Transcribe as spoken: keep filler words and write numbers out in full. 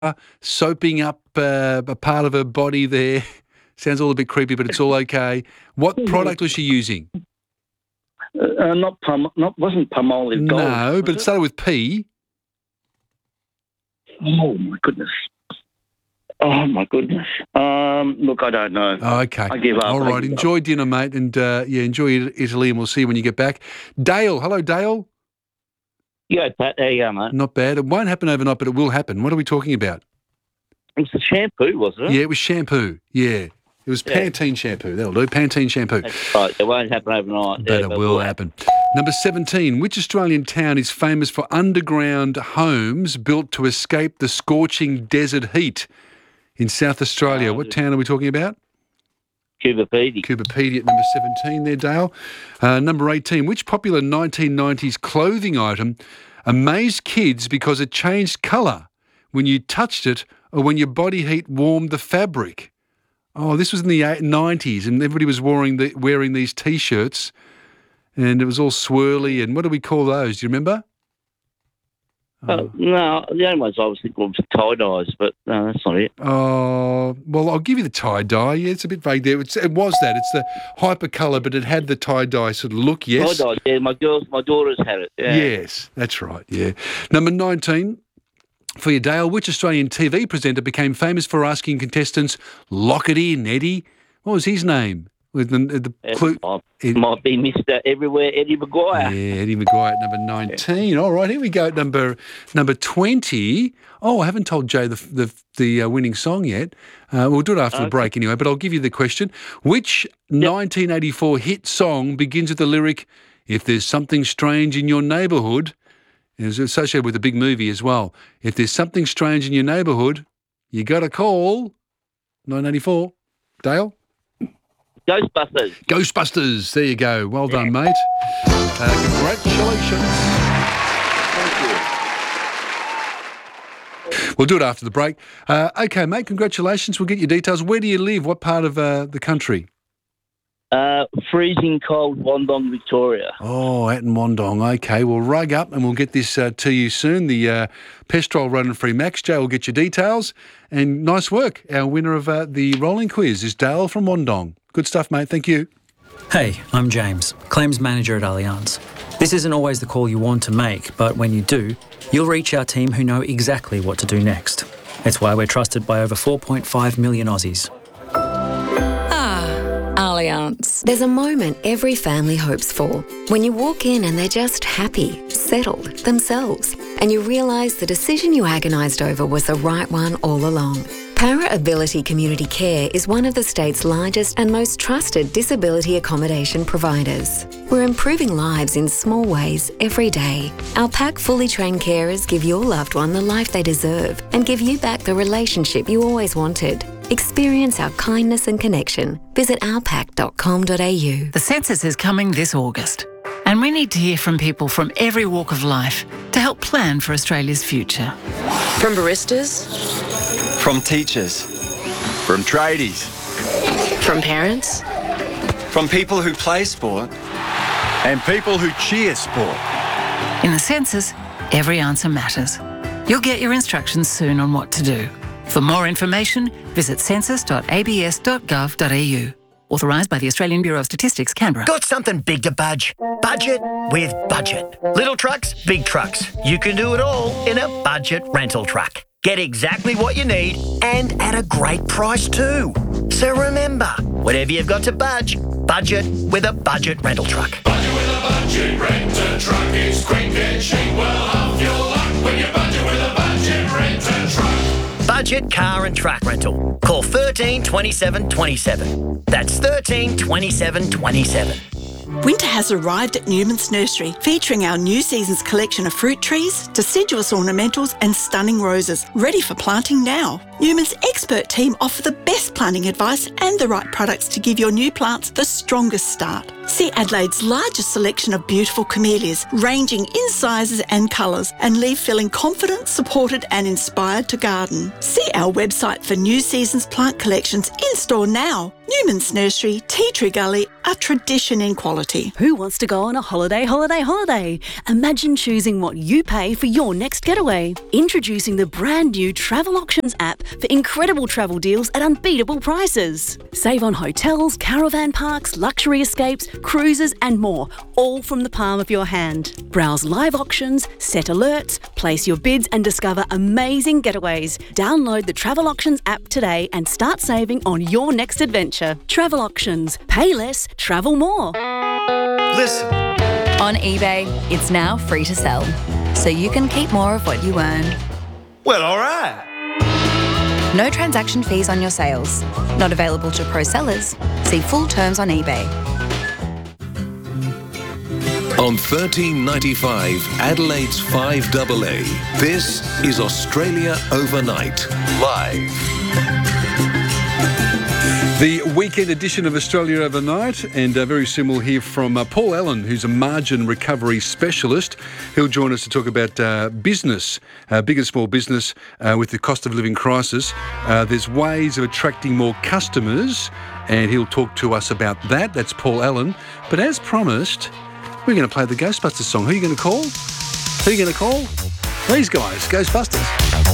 soaping up uh, a part of her body there. Sounds all a bit creepy, but it's all okay. What product was she using? Uh, not pum, not wasn't Palmolive Gold. No, but it, it started with P. Oh my goodness. Oh my goodness. Um, look, I don't know. Oh, okay. I give up. All right. give Enjoy up. dinner, mate, and uh, yeah, enjoy Italy, and we'll see you when you get back. Dale, hello, Dale. Yeah, Pat, there you go, mate. Not bad. It won't happen overnight, but it will happen. What are we talking about? It's the shampoo, wasn't it? Yeah, it was shampoo. Yeah. It was Yeah. Pantene shampoo. That'll do. Pantene shampoo. That's right. It won't happen overnight. But Yeah, it will happen. Number seventeen. Which Australian town is famous for underground homes built to escape the scorching desert heat in South Australia? Um, what town are we talking about? Cubapedia. Cubapedia at number seventeen there, Dale. Uh, number eighteen. Which popular nineteen nineties clothing item amazed kids because it changed colour when you touched it or when your body heat warmed the fabric? Oh, this was in the nineties, and everybody was wearing the, wearing these T-shirts, and it was all swirly. And what do we call those? Do you remember? Uh, no, the only ones I was thinking was tie-dyes, but no, that's not it. Oh, well, I'll give you the tie-dye. Yeah, it's a bit vague there. It's, it was that. It's the hypercolour, but it had the tie-dye sort of look, yes? Tie-dyes, yeah, my girls, my daughters had it, yeah. Yes, that's right, yeah. Number nineteen. For your Dale, which Australian T V presenter became famous for asking contestants, lock it in, Eddie? What was his name? With the, the It clue. might, Ed- might be Mister Everywhere, Eddie Maguire. Yeah, Eddie Maguire at number nineteen. All right, here we go at number number twenty. Oh, I haven't told Jay the the, the uh, winning song yet. Uh, we'll do it after Okay. the break anyway, but I'll give you the question. Which nineteen eighty-four hit song begins with the lyric, if there's something strange in your neighbourhood? It's associated with a big movie as well. If there's something strange in your neighbourhood, you got to call nine eighty-four. Dale? Ghostbusters. Ghostbusters. There you go. Well done, mate. Uh, congratulations. Thank you. We'll do it after the break. Uh, okay, mate, congratulations. We'll get your details. Where do you live? What part of uh, the country? Uh, freezing cold Wandong, Victoria. Oh, out in Wandong. Okay, we'll rug up and we'll get this uh, to you soon. The uh, Pestrol Run and Free Max. Jay will get your details. And nice work. Our winner of uh, the rolling quiz is Dale from Wandong. Good stuff, mate. Thank you. Hey, I'm James, Claims Manager at Allianz. This isn't always the call you want to make, but when you do, you'll reach our team who know exactly what to do next. It's why we're trusted by over four point five million Aussies. Allianz. There's a moment every family hopes for. When you walk in and they're just happy, settled, themselves, and you realise the decision you agonised over was the right one all along. Para Ability Community Care is one of the state's largest and most trusted disability accommodation providers. We're improving lives in small ways every day. Our pack fully trained carers give your loved one the life they deserve and give you back the relationship you always wanted. Experience our kindness and connection. Visit our pack dot com dot a u. The census is coming this August, and we need to hear from people from every walk of life to help plan for Australia's future. From baristas, From teachers, from tradies, from parents, from people who play sport, and people who cheer sport. In the census, every answer matters. You'll get your instructions soon on what to do. For more information, visit census dot a b s dot gov dot a u. Authorised by the Australian Bureau of Statistics, Canberra. Got something big to budge? Budget with Budget. Little trucks, big trucks. You can do it all in a budget rental truck. Get exactly what you need and at a great price too. So remember, whatever you've got to budge, budget with a budget rental truck. Budget with a budget rental truck is quick and cheap. Well, half your luck when you budget with a budget rental truck. Budget car and truck rental. Call thirteen twenty-seven twenty-seven. That's thirteen twenty-seven twenty-seven. Winter has arrived at Newman's Nursery, featuring our new season's collection of fruit trees, deciduous ornamentals and stunning roses, ready for planting now. Newman's expert team offer the best planting advice and the right products to give your new plants the strongest start. See Adelaide's largest selection of beautiful camellias, ranging in sizes and colours, and leave feeling confident, supported and inspired to garden. See our website for new season's plant collections in store now. Newman's Nursery, Tea Tree Gully, a tradition in quality. Who wants to go on a holiday, holiday, holiday? Imagine choosing what you pay for your next getaway. Introducing the brand new Travel Auctions app for incredible travel deals at unbeatable prices. Save on hotels, caravan parks, luxury escapes, cruises and more, all from the palm of your hand. Browse live auctions, set alerts, place your bids and discover amazing getaways. Download the Travel Auctions app today and start saving on your next adventure. Travel Auctions. Pay less, travel more. Listen. On eBay, it's now free to sell, so you can keep more of what you earn. Well, all right. No transaction fees on your sales. Not available to pro sellers. See full terms on eBay. On thirteen ninety-five, Adelaide's five A A, this is Australia Overnight, live. The weekend edition of Australia Overnight, and uh, very soon we'll hear from uh, Paul Allen, who's a margin recovery specialist. He'll join us to talk about uh, business, uh, big and small business, uh, with the cost of living crisis. Uh, there's ways of attracting more customers, and he'll talk to us about that. That's Paul Allen. But as promised, we're going to play the Ghostbusters song. Who are you going to call? Who are you going to call? These guys, Ghostbusters.